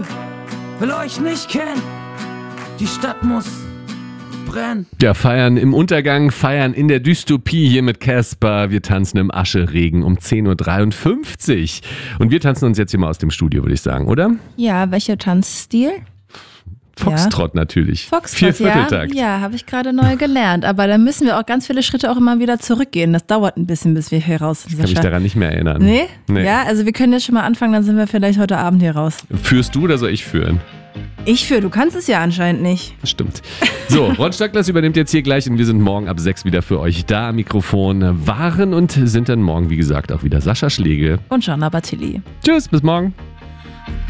will euch nicht kennen. Die Stadt muss brennen. Ja, feiern im Untergang, feiern in der Dystopie hier mit Casper. Wir tanzen im Ascheregen um 10.53 Uhr. Und wir tanzen uns jetzt hier mal aus dem Studio, würde ich sagen, oder? Ja, welcher Tanzstil? Foxtrott natürlich. Foxtrott, Viervierteltakt. Ja, habe ich gerade neu gelernt. Aber da müssen wir auch ganz viele Schritte auch immer wieder zurückgehen. Das dauert ein bisschen, bis wir hier raus sind. Ich kann mich daran nicht mehr erinnern. Nee? Ja, also wir können jetzt schon mal anfangen, dann sind wir vielleicht heute Abend hier raus. Führst du oder soll ich führen? Ich führe, du kannst es ja anscheinend nicht. Stimmt. So, Ron Stöckler übernimmt jetzt hier gleich und wir sind morgen ab 6 wieder für euch da am Mikrofon. Waren und sind dann morgen, wie gesagt, auch wieder Sascha Schlegel und Jana Bartilli. Tschüss, bis morgen.